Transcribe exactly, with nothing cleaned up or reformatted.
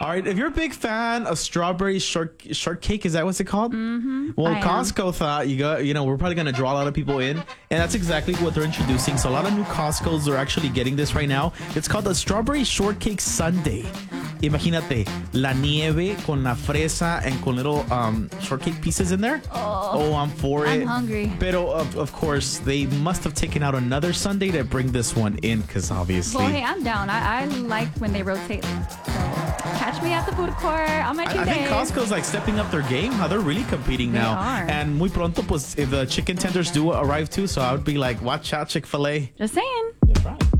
All right, if you're a big fan of strawberry short shortcake, is that what's it called? Mm-hmm. Well, I Costco am. thought you got, you know, we're probably going to draw a lot of people in, and that's exactly what they're introducing. So a lot of new Costco's are actually getting this right now. It's called the Strawberry Shortcake Sundae. Imagínate, la nieve con la fresa and con little um, shortcake pieces in there. Oh, oh I'm for I'm it. hungry. Pero, of, of course, they must have taken out another Sunday to bring this one in, because obviously... Well, hey, I'm down. I, I like when they rotate. So catch me at the food court on my two I, I days. think Costco's like stepping up their game. How they're really competing They now. are. And muy pronto, pues, if the chicken tenders do arrive too, so I would be like, watch out, Chick-fil-A. Just saying.